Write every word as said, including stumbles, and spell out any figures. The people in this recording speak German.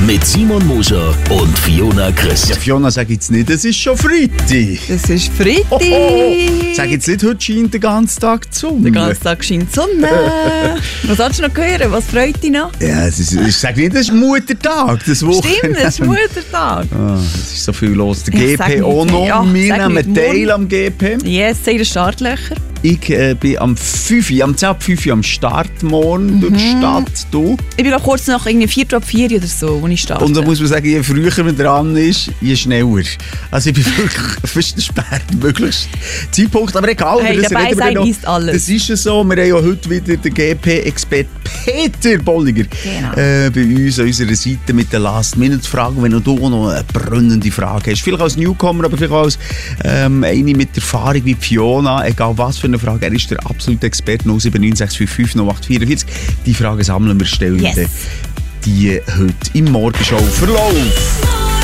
mit Simon Moser und Fiona Christ. Ja, Fiona, sag jetzt nicht, es ist schon Freitag. Es ist Freitag. Hoho. Sag jetzt nicht, heute scheint den ganzen Tag die Sonne. Den ganzen Tag scheint die Sonne. Was sollst du noch hören? Was freut dich noch? Ja, es ist, ich sag nicht, es ist Muttertag. Das Stimmt, es ist Muttertag. Ah, es ist so viel los. Der Ja, G sag P nicht. auch noch. Ja, Wir sag nehmen nicht. teil am G P. Yes, in den Startlöcher. Ich äh, bin am fünf Uhr, am zehn Uhr fünf Uhr am Start morgen durch die Stadt. Du. Ich bin auch kurz nach irgendwie vier ab vier oder so, wo ich starte. Und da muss man sagen, je früher man dran ist, je schneller. Also ich bin wirklich fast der spätmöglichste Zeitpunkt. Aber egal, Hey, das dabei reden wir sein noch. ist alles. Das ist ja so. Wir haben ja heute wieder den G P-Expert Peter Bolliger Genau. äh, bei uns an unserer Seite mit den Last-Minute-Fragen. Wenn du auch noch eine brennende Frage hast, vielleicht als Newcomer, aber vielleicht auch als ähm, eine mit Erfahrung wie Fiona, egal was für eine Frage, er ist der absolute Experte. null sieben neun sechs fünf fünf null acht vier vier. Die Fragen sammeln wir, stellen Yes. die heute im Morgenshow Verlauf.